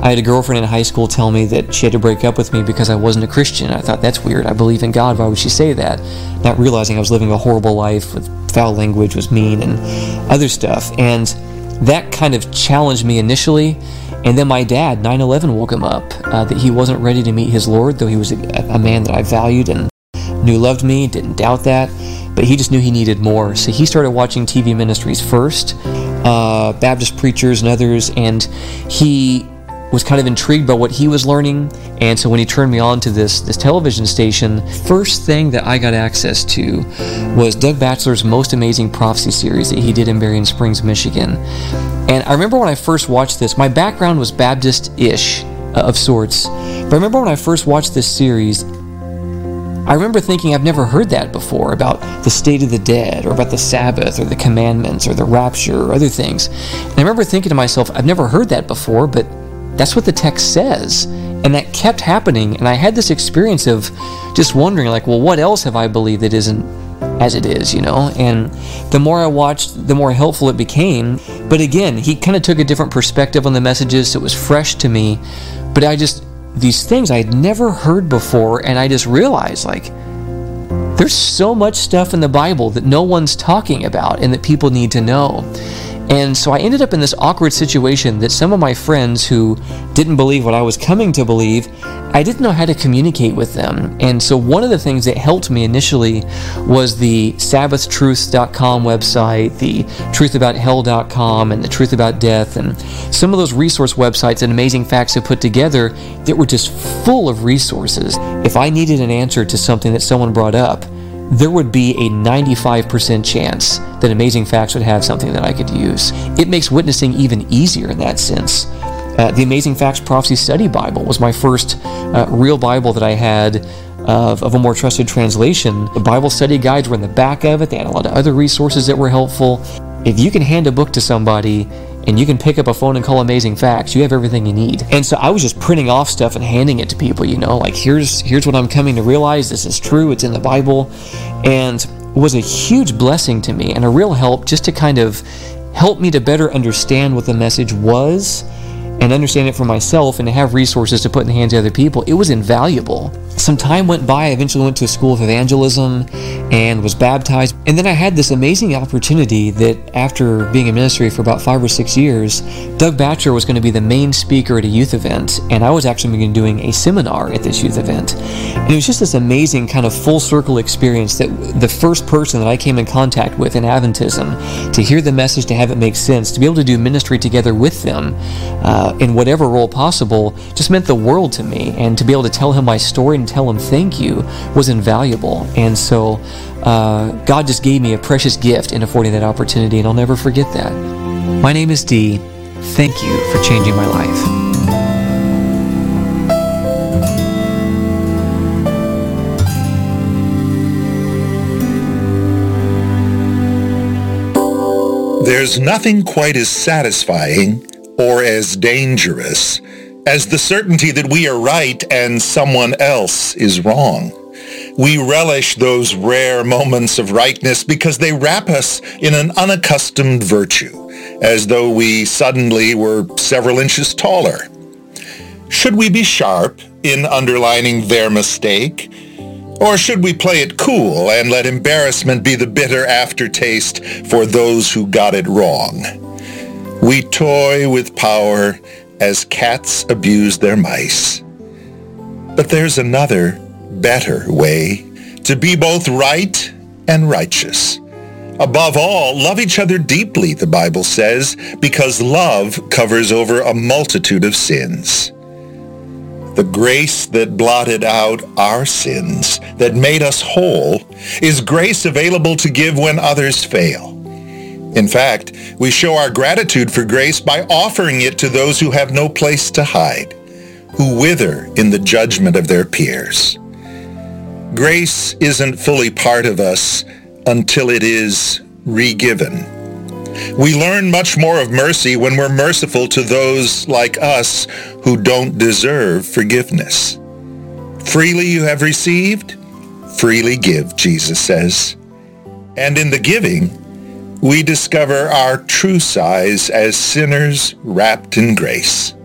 I had a girlfriend in high school tell me that she had to break up with me because I wasn't a Christian. I thought, that's weird. I believe in God. Why would she say that? Not realizing I was living a horrible life with foul language, was mean, and other stuff. And that kind of challenged me initially. And then my dad, 9/11 woke him up, that he wasn't ready to meet his Lord, though he was a man that I valued and knew loved me, didn't doubt that. But he just knew he needed more. So he started watching TV ministries first, Baptist preachers and others, and he was kind of intrigued by what he was learning. And so when he turned me on to this television station, first thing that I got access to was Doug Batchelor's Most Amazing Prophecy series that he did in Berrien Springs, Michigan. And I remember when I first watched this, my background was Baptist-ish of sorts. But I remember when I first watched this series, I remember thinking I've never heard that before, about the state of the dead, or about the Sabbath, or the commandments, or the rapture, or other things. And I remember thinking to myself, I've never heard that before, but that's what the text says. And that kept happening, and I had this experience of just wondering, like, well, what else have I believed that isn't as it is, And the more I watched, the more helpful it became. But again, he kind of took a different perspective on the messages, so it was fresh to me. But these things I had never heard before, and I just realized, like, there's so much stuff in the Bible that no one's talking about and that people need to know. And so I ended up in this awkward situation that some of my friends who didn't believe what I was coming to believe, I didn't know how to communicate with them. And so one of the things that helped me initially was the SabbathTruth.com website, the TruthAboutHell.com, and the Truth About Death, and some of those resource websites that Amazing Facts have put together that were just full of resources. If I needed an answer to something that someone brought up, there would be a 95% chance that Amazing Facts would have something that I could use. It makes witnessing even easier in that sense. The Amazing Facts Prophecy Study Bible was my first real Bible that I had of a more trusted translation. The Bible study guides were in the back of it. They had a lot of other resources that were helpful. If you can hand a book to somebody and you can pick up a phone and call Amazing Facts, you have everything you need. And so I was just printing off stuff and handing it to people, like, here's what I'm coming to realize. This is true. It's in the Bible. And it was a huge blessing to me and a real help just to kind of help me to better understand what the message was and understand it for myself, and to have resources to put in the hands of other people. It was invaluable. Some time went by. I eventually went to a school of evangelism and was baptized. And then I had this amazing opportunity that after being in ministry for about 5 or 6 years, Doug Batchelor was going to be the main speaker at a youth event, and I was actually going to be doing a seminar at this youth event. And it was just this amazing kind of full circle experience that the first person that I came in contact with in Adventism, to hear the message, to have it make sense, to be able to do ministry together with them in whatever role possible, just meant the world to me. And to be able to tell him my story and tell him thank you was invaluable. And so God just gave me a precious gift in affording that opportunity, and I'll never forget that. My name is Dee. Thank you for changing my life. There's nothing quite as satisfying or as dangerous as the certainty that we are right and someone else is wrong. We relish those rare moments of rightness because they wrap us in an unaccustomed virtue, as though we suddenly were several inches taller. Should we be sharp in underlining their mistake? Or should we play it cool and let embarrassment be the bitter aftertaste for those who got it wrong? We toy with power as cats abuse their mice. But there's another, better way to be both right and righteous. Above all, love each other deeply, the Bible says, because love covers over a multitude of sins. The grace that blotted out our sins, that made us whole, is grace available to give when others fail. In fact, we show our gratitude for grace by offering it to those who have no place to hide, who wither in the judgment of their peers. Grace isn't fully part of us until it is re-given. We learn much more of mercy when we're merciful to those like us who don't deserve forgiveness. Freely you have received, freely give, Jesus says. And in the giving, we discover our true size as sinners wrapped in grace.